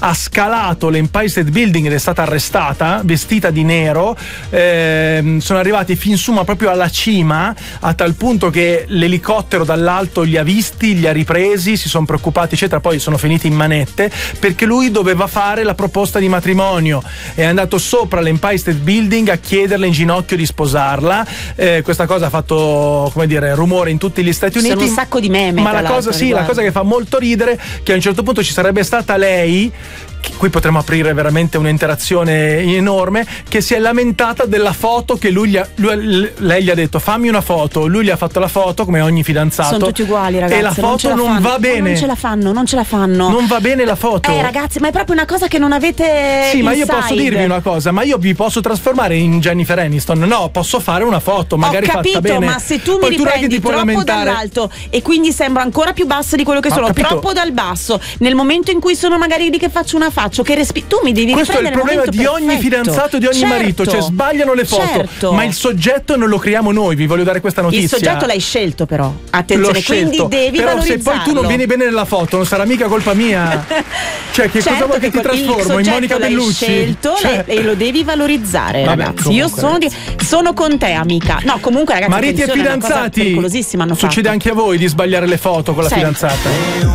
ha scalato l'Empire State Building ed è stata arrestata, vestita di nero. Sono arrivati fin su, ma proprio alla cima, a tal punto che l'elicottero dall'alto li ha visti, li ha ripresi, si sono preoccupati eccetera, poi sono finiti in manette perché lui doveva fare la proposta di matrimonio, è andato sopra l'Empire State Building a chiederle in ginocchio di sposarla. Questa cosa ha fatto, come dire, rumore in tutti gli Stati Uniti. Sono un sacco di meme, ma la cosa che fa molto ridere, che a un certo punto ci sarebbe stata lei, qui potremmo aprire veramente un'interazione enorme, che si è lamentata della foto che lei gli ha detto fammi una foto, lui gli ha fatto la foto come ogni fidanzato. Sono tutti uguali, ragazzi, e la foto non va bene. Non ce la fanno. Non va bene la foto. Ragazzi, ma è proprio una cosa che non avete. Sì, inside. ma io posso dirvi una cosa, ma io vi posso trasformare in Jennifer Aniston? No, posso fare una foto magari fatta bene. Ma se tu mi riprendi troppo dall'alto e quindi sembro ancora più basso di quello che sono, troppo dal basso, nel momento in cui sono magari lì che faccio una faccia, che tu mi devi questo è il problema di ogni perfetto. fidanzato e di ogni marito, cioè sbagliano le foto, ma il soggetto non lo creiamo noi. Vi voglio dare questa notizia. Il soggetto l'hai scelto, però attenzione, l'ho scelto, quindi devi però valorizzarlo. se poi tu non vieni bene nella foto non sarà mica colpa mia. Cioè che cosa vuoi che ti trasformo in Monica Bellucci? Scelto, e lo devi valorizzare. Vabbè, ragazzi, comunque, io sono con te, amica. No, comunque, ragazzi, mariti e fidanzati, pericolosissima hanno succede fatto. anche a voi di sbagliare le foto con la fidanzata?